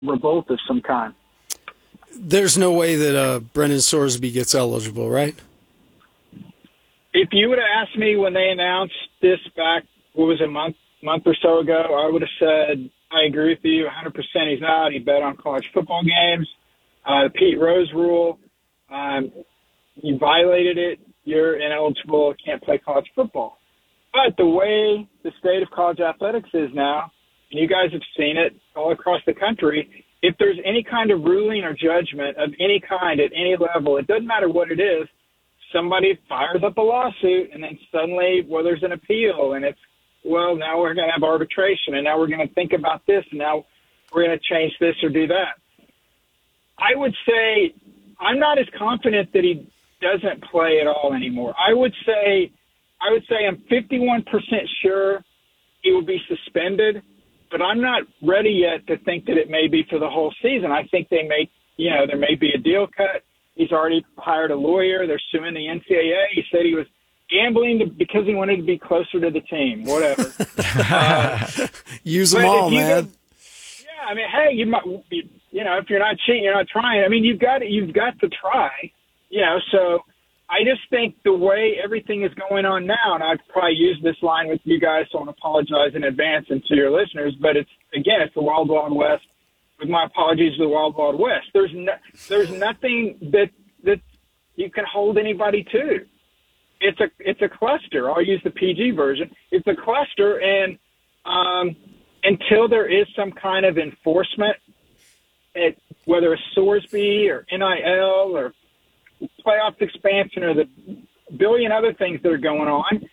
revolt of some kind. There's no way that Brendan Sorsby gets eligible, right? If you would have asked me when they announced this back, what was it, a month or so ago, I would have said, I agree with you 100%. He's not. He bet on college football games. The Pete Rose rule, you violated it. You're ineligible. Can't play college football. But the way the state of college athletics is now, and you guys have seen it all across the country, if there's any kind of ruling or judgment of any kind at any level, it doesn't matter what it is, somebody fires up a lawsuit, and then suddenly, well, there's an appeal, and it's, well, now we're going to have arbitration, and now we're going to think about this, and now we're going to change this or do that. I would say I'm not as confident that he doesn't play at all anymore. I would say I'm 51% sure he will be suspended, but I'm not ready yet to think that it may be for the whole season. I think there may be a deal cut. He's already hired a lawyer. They're suing the NCAA. He said he was gambling because he wanted to be closer to the team, whatever. Use them all, man. Yeah, I mean, hey, you might, if you're not cheating, you're not trying. I mean, you've got to try, so I just think the way everything is going on now, and I've probably used this line with you guys, so I want to apologize in advance and to your listeners, but it's the Wild Wild West. With my apologies to the Wild Wild West. There's nothing that you can hold anybody to. It's a cluster. I'll use the PG version. It's a cluster, and until there is some kind of enforcement, whether it's Sorsby or NIL or playoff expansion or the billion other things that are going on,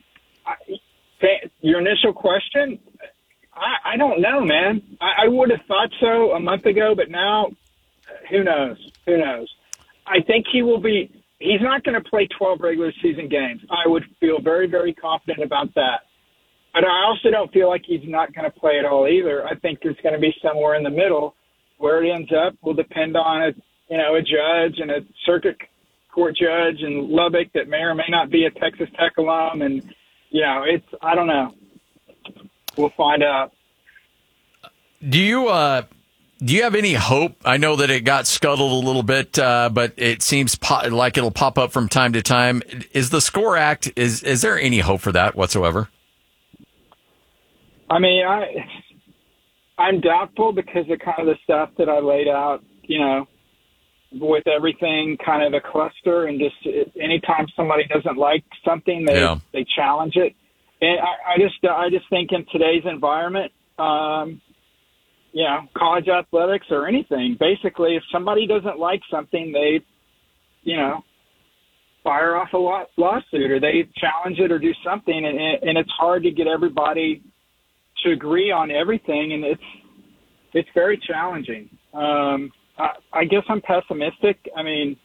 your initial question, I don't know, man. I would have thought so a month ago, but now, who knows? Who knows? I think he will be – he's not going to play 12 regular season games. I would feel very, very confident about that. But I also don't feel like he's not going to play at all either. I think there's going to be somewhere in the middle. Where it ends up will depend on a judge and a circuit court judge in Lubbock that may or may not be a Texas Tech alum. And, I don't know. We'll find out. Do you have any hope? I know that it got scuttled a little bit, but it seems like it'll pop up from time to time. Is the SCORE Act, is there any hope for that whatsoever? I mean, I'm doubtful because of kind of the stuff that I laid out, with everything kind of the cluster, and just anytime somebody doesn't like something, they challenge it. And I just think in today's environment, college athletics or anything, basically, if somebody doesn't like something, they, fire off a lawsuit or they challenge it or do something. And it's hard to get everybody to agree on everything. And it's very challenging. I guess I'm pessimistic. I mean,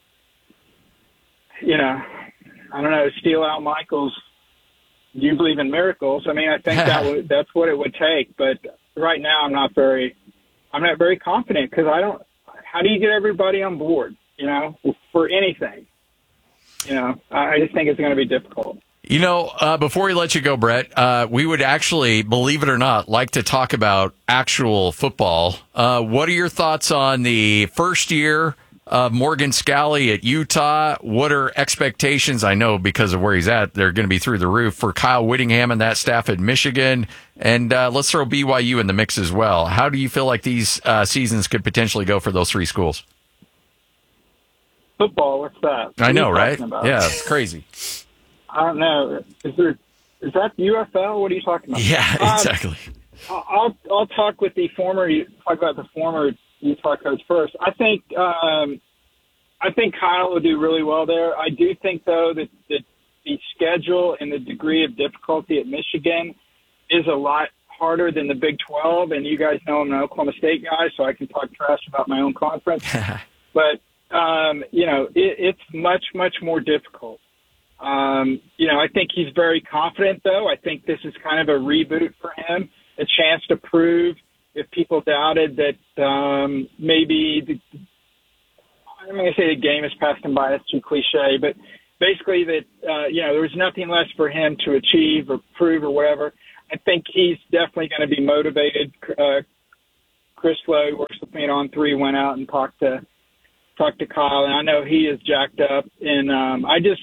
I don't know, steal out Michael's, do you believe in miracles? I mean, I think that's what it would take. But right now, I'm not very confident because how do you get everybody on board, for anything? I just think it's going to be difficult. Before we let you go, Brett, we would actually, believe it or not, like to talk about actual football. What are your thoughts on the first year of Morgan Scalley at Utah? What are expectations? I know because of where he's at, they're going to be through the roof for Kyle Whittingham and that staff at Michigan. And let's throw BYU in the mix as well. How do you feel like these seasons could potentially go for those three schools? Football, what's that? I know, right? Yeah, it's crazy. I don't know. Is that UFL? What are you talking about? Yeah, exactly. I'll talk with the former Utah coach first. I think Kyle will do really well there. I do think though that the schedule and the degree of difficulty at Michigan is a lot harder than the Big 12. And you guys know I'm an Oklahoma State guy, so I can talk trash about my own conference. But it's much, much more difficult. I think he's very confident, though. I think this is kind of a reboot for him, a chance to prove if people doubted that maybe I'm going to say the game has passed him by. That's too cliche, but basically that, there was nothing less for him to achieve or prove or whatever. I think he's definitely going to be motivated. Chris Lowe, who works with me at On3, went out and talked to Kyle, and I know he is jacked up. And I just,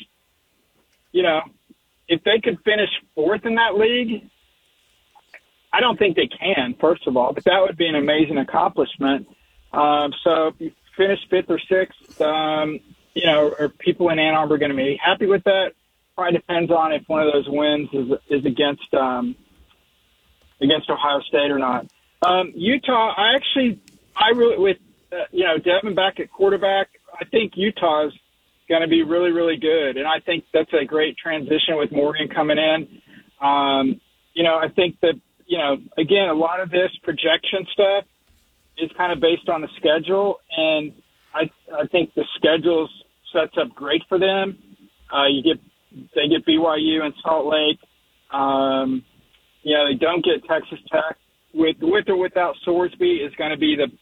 if they could finish fourth in that league, I don't think they can, first of all, but that would be an amazing accomplishment. So if you finish fifth or sixth, are people in Ann Arbor going to be happy with that? Probably depends on if one of those wins is against Ohio State or not. Utah, with Devin back at quarterback, I think Utah's going to be really, really good, and I think that's a great transition with Morgan coming in. I think that again, a lot of this projection stuff is kind of based on the schedule, and I think the schedule sets up great for them. They get BYU and Salt Lake. They don't get Texas Tech. With or without Sorsby is going to be the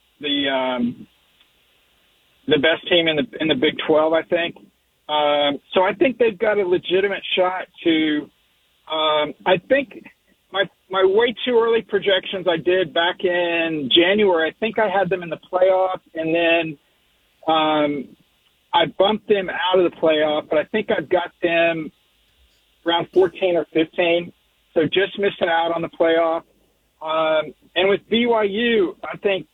best team in the Big 12, I think. So I think they've got a legitimate shot to. I think my way too early projections I did back in January. I think I had them in the playoff, and then I bumped them out of the playoff. But I think I've got them around 14 or 15. So just missing out on the playoff. And with BYU, I think,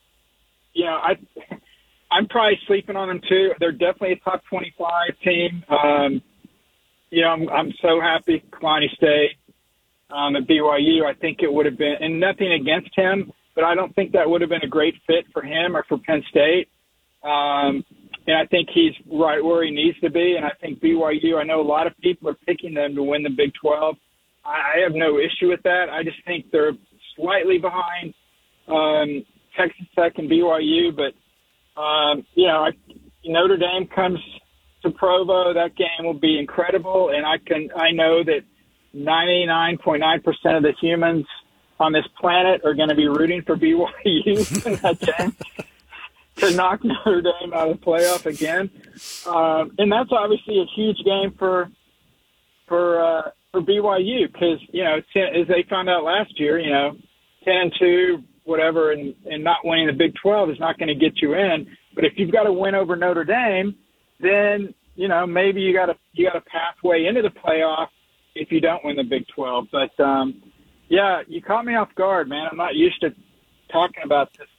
I'm probably sleeping on them too. They're definitely a top 25 team. I'm so happy Kalani stayed at BYU. I think it would have been, and nothing against him, but I don't think that would have been a great fit for him or for Penn State. And I think he's right where he needs to be. And I think BYU, I know a lot of people are picking them to win the Big 12. I have no issue with that. I just think they're slightly behind Texas Tech and BYU, but Notre Dame comes to Provo, that game will be incredible, and I know that 99.9% of the humans on this planet are going to be rooting for BYU in that game to knock Notre Dame out of the playoff again, and that's obviously a huge game for BYU because as they found out last year, 10-2, whatever, and not winning the Big 12 is not going to get you in. But if you've got to win over Notre Dame, then maybe you got a pathway into the playoff if you don't win the Big 12. But you caught me off guard, man. I'm not used to talking about this.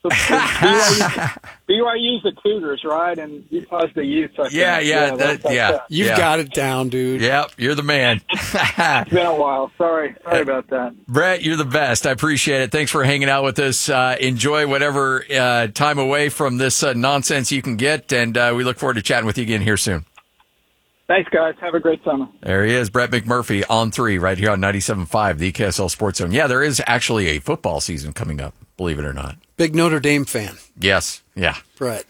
BYU's the Cougars, right? And Utah's the Utes. Yeah. You've got it down, dude. Yep, you're the man. It's been a while. Sorry about that. Brett, you're the best. I appreciate it. Thanks for hanging out with us. Enjoy whatever time away from this nonsense you can get, and we look forward to chatting with you again here soon. Thanks, guys. Have a great summer. There he is, Brett McMurphy, on 3, right here on 97.5, the KSL Sports Zone. Yeah, there is actually a football season coming up, believe it or not. Big Notre Dame fan. Yes, yeah. Brett,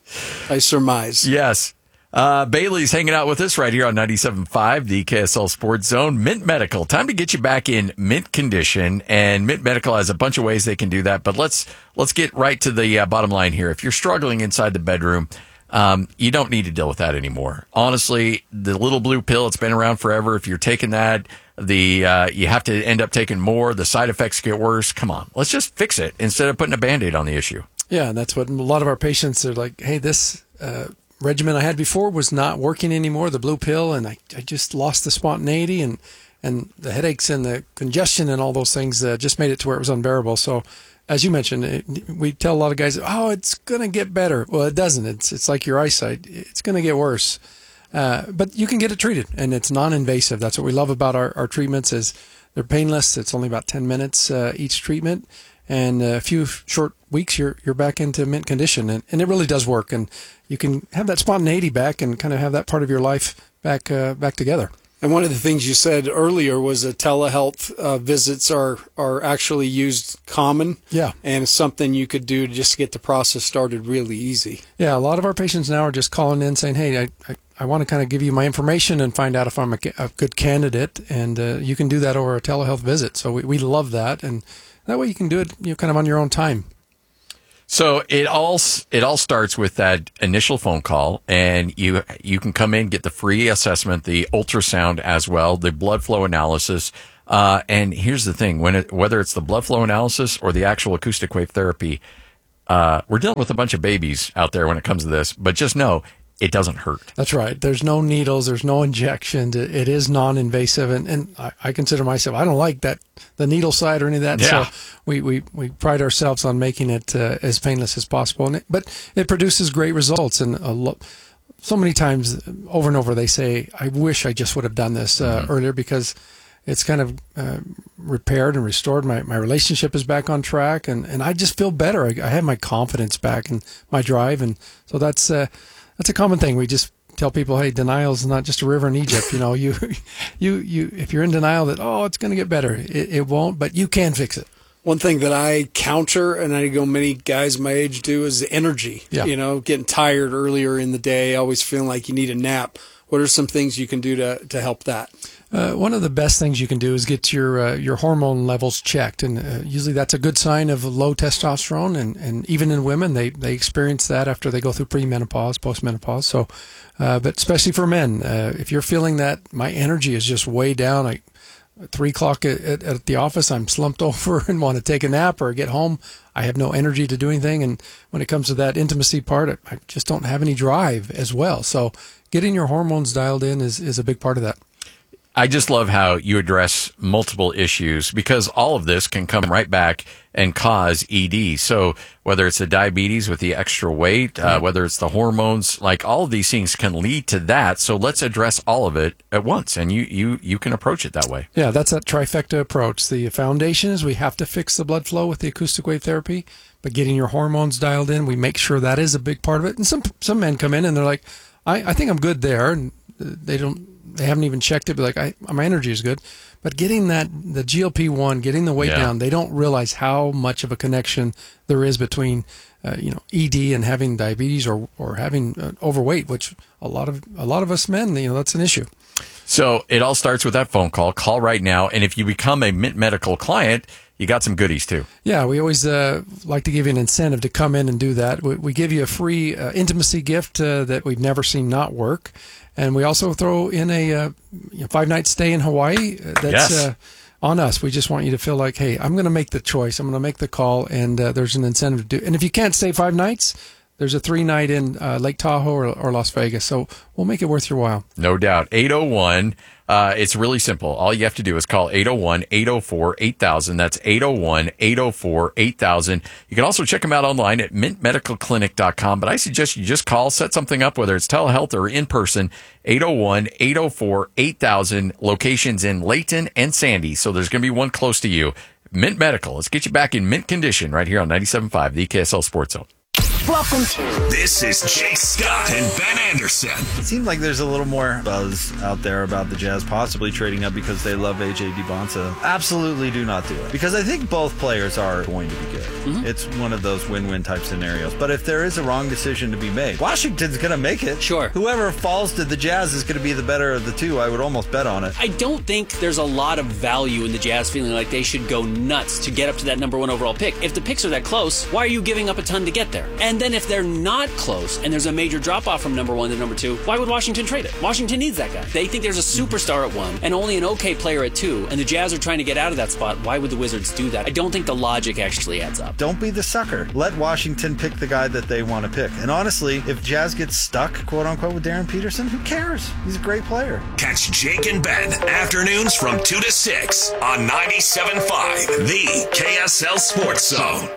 I surmise. Yes. Bailey's hanging out with us right here on 97.5, the KSL Sports Zone. Mint Medical, time to get you back in mint condition, and Mint Medical has a bunch of ways they can do that, but let's get right to the bottom line here. If you're struggling inside the bedroom, you don't need to deal with that anymore. Honestly, the little blue pill, it's been around forever. If you're taking that, you have to end up taking more. The side effects get worse. Come on, let's just fix it instead of putting a Band-Aid on the issue. Yeah, that's what a lot of our patients are like, hey, this regimen I had before was not working anymore, the blue pill, and I just lost the spontaneity and the headaches and the congestion and all those things just made it to where it was unbearable. So as you mentioned, we tell a lot of guys, oh, it's going to get better. Well, it doesn't. It's like your eyesight. It's going to get worse. But you can get it treated, and it's non-invasive. That's what we love about our treatments is they're painless. It's only about 10 minutes each treatment. And a few short weeks, you're back into mint condition. And it really does work. And you can have that spontaneity back and kind of have that part of your life back together. And one of the things you said earlier was that telehealth visits are actually used common. Yeah. And it's something you could do to just get the process started really easy. Yeah, a lot of our patients now are just calling in saying, hey, I want to kind of give you my information and find out if I'm a good candidate. And you can do that over a telehealth visit. So we love that. And that way you can do it kind of on your own time. So it all starts with that initial phone call, and you can come in, get the free assessment, the ultrasound as well, the blood flow analysis. And here's the thing: whether it's the blood flow analysis or the actual acoustic wave therapy, we're dealing with a bunch of babies out there when it comes to this, but just know it doesn't hurt. That's right. There's no needles. There's no injections. It is non-invasive. And I consider myself, I don't like the needle side or any of that. Yeah. So we pride ourselves on making it as painless as possible. But it produces great results. And so many times over and over, they say, I wish I just would have done this earlier, because it's kind of repaired and restored. My relationship is back on track, and I just feel better. I have my confidence back and my drive. And so that's a common thing. We just tell people, hey, denial is not just a river in Egypt. You know, you if you're in denial that, it's going to get better, it won't, but you can fix it. One thing that I counter, and I know many guys my age do, is the energy. Yeah. You know, getting tired earlier in the day, always feeling like you need a nap. What are some things you can do to help that? One of the best things you can do is get your hormone levels checked, and usually that's a good sign of low testosterone. And even in women, they experience that after they go through premenopause, postmenopause. So, but especially for men, if you're feeling that my energy is just way down, at 3 o'clock at the office, I'm slumped over and want to take a nap, or get home, I have no energy to do anything. And when it comes to that intimacy part, I just don't have any drive as well. So getting your hormones dialed in is a big part of that. I just love how you address multiple issues, because all of this can come right back and cause ED. So whether it's the diabetes with the extra weight, whether it's the hormones, like all of these things can lead to that. So let's address all of it at once, and you can approach it that way. Yeah, that's that trifecta approach. The foundation is we have to fix the blood flow with the acoustic wave therapy, but getting your hormones dialed in, we make sure that is a big part of it. And some men come in and they're like, I think I'm good there, and they haven't even checked it, but my energy is good. But getting the GLP-1, getting the weight down, they don't realize how much of a connection there is between, ED and having diabetes or having overweight, which a lot of us men, that's an issue. So it all starts with that phone call. Call right now. And if you become a Mint Medical client, you got some goodies too. Yeah, we always like to give you an incentive to come in and do that. We give you a free intimacy gift that we've never seen not work. And we also throw in a 5-night stay in Hawaii. That's on us. We just want you to feel like, hey, I'm going to make the choice. I'm going to make the call, and there's an incentive to do. And if you can't stay 5 nights, there's a 3-night in Lake Tahoe or Las Vegas. So we'll make it worth your while. No doubt. 801. It's really simple. All you have to do is call 801-804-8000. That's 801-804-8000. You can also check them out online at mintmedicalclinic.com. But I suggest you just call, set something up, whether it's telehealth or in person. 801-804-8000. Locations in Layton and Sandy. So there's going to be one close to you. Mint Medical. Let's get you back in mint condition right here on 97.5, the KSL Sports Zone. Welcome to. This is Jake Scott and Ben Anderson. It seems like there's a little more buzz out there about the Jazz possibly trading up because they love A.J. Dibonsa. Absolutely do not do it. Because I think both players are going to be good. Mm-hmm. It's one of those win-win type scenarios. But if there is a wrong decision to be made, Washington's going to make it. Sure. Whoever falls to the Jazz is going to be the better of the two. I would almost bet on it. I don't think there's a lot of value in the Jazz feeling like they should go nuts to get up to that number 1 overall pick. If the picks are that close, why are you giving up a ton to get there? And then if they're not close and there's a major drop-off from number 1 to number 2, why would Washington trade it? Washington needs that guy. They think there's a superstar at 1 and only an okay player at 2, and the Jazz are trying to get out of that spot. Why would the Wizards do that? I don't think the logic actually adds up. Don't be the sucker. Let Washington pick the guy that they want to pick. And honestly, if Jazz gets stuck, quote-unquote, with Darren Peterson, who cares? He's a great player. Catch Jake and Ben afternoons from 2 to 6 on 97.5, the KSL Sports Zone.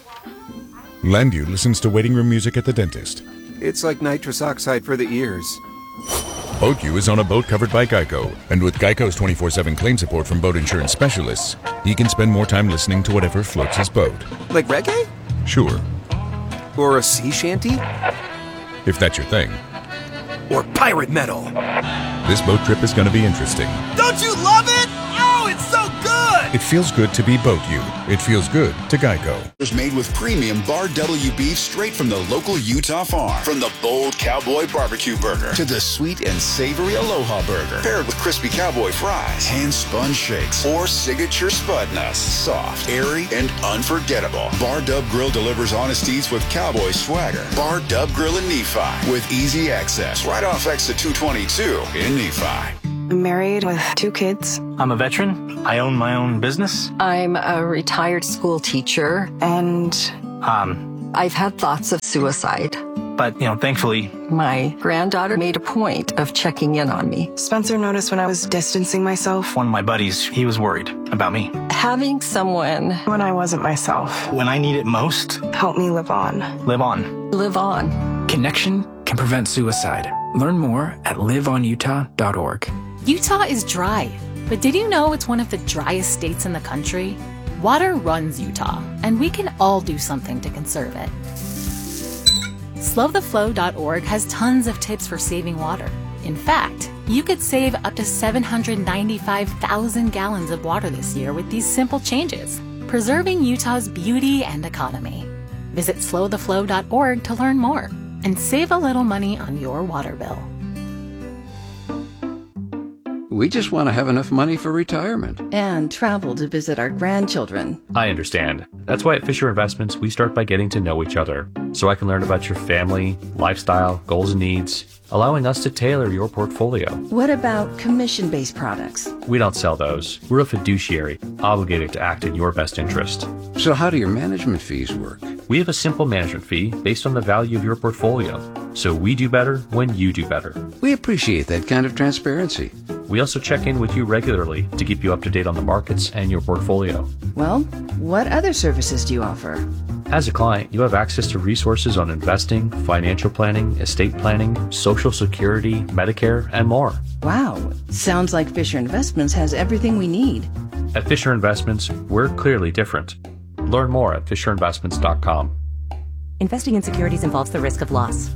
Landu listens to waiting room music at the dentist. It's like nitrous oxide for the ears. BoatU is on a boat covered by Geico, and with Geico's 24/7 claim support from boat insurance specialists, he can spend more time listening to whatever floats his boat. Like reggae? Sure. Or a sea shanty? If that's your thing. Or pirate metal? This boat trip is going to be interesting. Don't you love it? Oh, it's so good! It feels good to be BoatU. It feels good to Geico. It's made with premium Bar W beef straight from the local Utah farm. From the bold cowboy barbecue burger to the sweet and savory Aloha burger. Paired with crispy cowboy fries, hand-spun shakes, or signature spud nuts. Soft, airy, and unforgettable. Bar Dub Grill delivers honest eats with cowboy swagger. Bar Dub Grill in Nephi with easy access right off exit 222 in Nephi. I'm married with 2 kids. I'm a veteran. I own my own business. I'm a retired school teacher. And I've had thoughts of suicide. But, thankfully, my granddaughter made a point of checking in on me. Spencer noticed when I was distancing myself. one of my buddies, he was worried about me. Having someone When I wasn't myself. When I need it most, Help me live on. live on. live on. Connection can prevent suicide. Learn more at liveonutah.org. Utah is dry, but did you know it's one of the driest states in the country? Water runs Utah, and we can all do something to conserve it. Slowtheflow.org has tons of tips for saving water. In fact, you could save up to 795,000 gallons of water this year with these simple changes, preserving Utah's beauty and economy. Visit slowtheflow.org to learn more and save a little money on your water bill. We just want to have enough money for retirement. And travel to visit our grandchildren. I understand. That's why at Fisher Investments, we start by getting to know each other, so I can learn about your family, lifestyle, goals and needs, allowing us to tailor your portfolio. What about commission-based products? We don't sell those. We're a fiduciary, obligated to act in your best interest. So how do your management fees work? We have a simple management fee based on the value of your portfolio, so we do better when you do better. We appreciate that kind of transparency. We also check in with you regularly to keep you up to date on the markets and your portfolio. Well, what other services do you offer? As a client, you have access to resources on investing, financial planning, estate planning, Social Security, Medicare, and more. Wow, sounds like Fisher Investments has everything we need. At Fisher Investments, we're clearly different. Learn more at fisherinvestments.com. Investing in securities involves the risk of loss.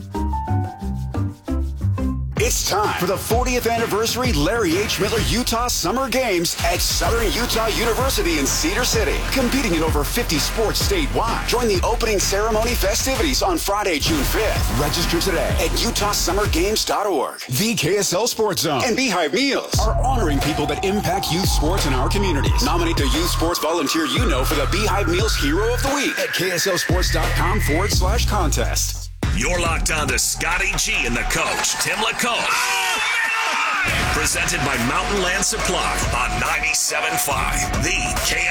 It's time for the 40th anniversary Larry H. Miller Utah Summer Games at Southern Utah University in Cedar City. Competing in over 50 sports statewide. Join the opening ceremony festivities on Friday, June 5th. Register today at utahsummergames.org. The KSL Sports Zone and Beehive Meals are honoring people that impact youth sports in our communities. Nominate the youth sports volunteer you know for the Beehive Meals Hero of the Week at kslsports.com/contest. You're locked on to Scotty G and the coach, Tim LaComb. Presented by Mountain Land Supply on 97.5, the KSL.